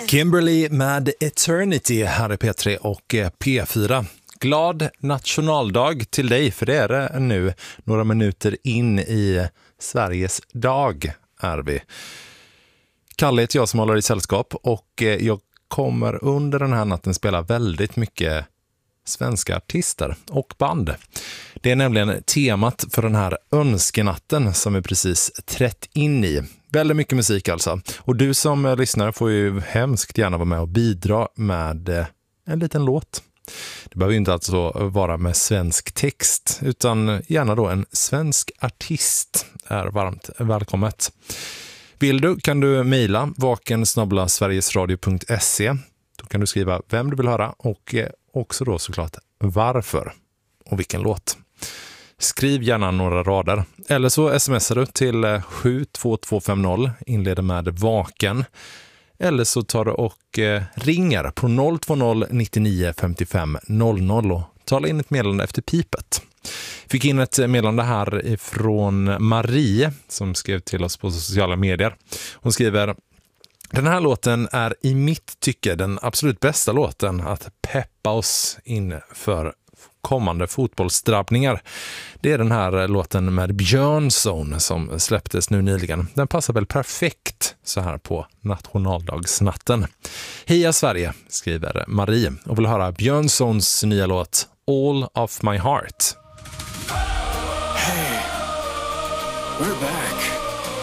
Kimberly med Eternity här i P3 och P4. Glad nationaldag till dig, för det är det nu. Några minuter in i Sveriges dag är vi. Kalle heter jag som håller i sällskap och jag kommer under den här natten spela väldigt mycket svenska artister och band. Det är nämligen temat för den här önskenatten som vi precis trätt in i. Väldigt mycket musik alltså. Och du som lyssnar får ju hemskt gärna vara med och bidra med en liten låt. Det behöver ju inte alltså vara med svensk text, utan gärna då en svensk artist är varmt välkommet. Vill du kan du mejla vaken@sverigesradio.se. Då kan du skriva vem du vill höra och också då såklart varför och vilken låt. Skriv gärna några rader. Eller så smsar du till 72250, inleder med vaken. Eller så tar du och ringer på 020 99 55 00 och talar in ett meddelande efter pipet. Fick in ett meddelande här ifrån Marie som skrev till oss på sociala medier. Hon skriver: den här låten är i mitt tycke den absolut bästa låten att peppa oss inför kommande fotbollsdrabbningar. Det är den här låten med Björnson som släpptes nu nyligen. Den passar väl perfekt så här på nationaldagsnatten. Heja Sverige, skriver Marie och vill höra Björnsons nya låt All of My Heart. Hey, we're back.